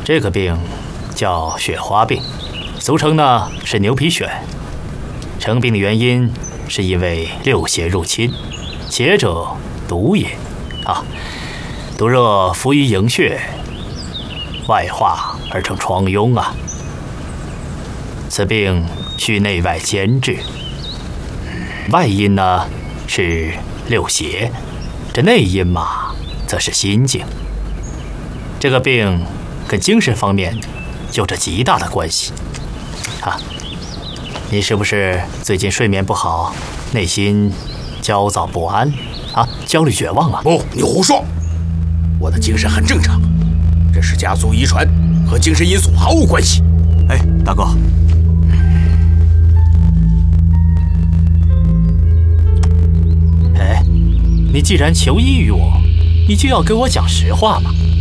这个病叫血花病，俗称呢是牛皮癣。成病的原因是因为六邪入侵，邪者毒也啊。毒热伏于营穴，外化而成疮痈啊。此病需内外兼治。外因呢是六邪，这内因嘛则是心境。这个病跟精神方面有着极大的关系啊。你是不是最近睡眠不好，内心焦躁不安啊，焦虑绝望啊？ 不，你胡说！我的精神很正常，这是家族遗传，和精神因素毫无关系。 哎，大哥， 哎，你既然求医于我，你就要给我讲实话嘛。